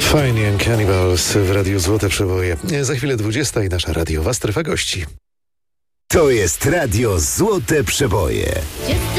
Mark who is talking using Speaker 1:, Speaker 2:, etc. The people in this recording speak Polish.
Speaker 1: Fine and Cannibals w Radiu Złote Przeboje. Za chwilę 20 i nasza radiowa strefa gości.
Speaker 2: To jest Radio Złote Przeboje.